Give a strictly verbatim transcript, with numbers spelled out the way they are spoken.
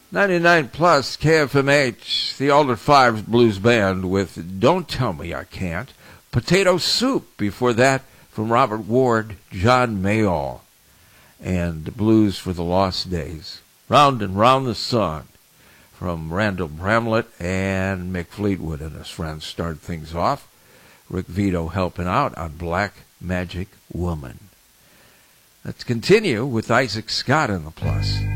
ninety-nine plus K F M H, the Alder Fives Blues Band with Don't Tell Me I Can't. Potato Soup before that from Robert Ward, John Mayall, and Blues for the Lost Days. Round and Round the Sun from Randall Bramlett and Mick Fleetwood and his friends started things off. Rick Vito helping out on Black Magic Woman. Let's continue with Isaac Scott in the Plus.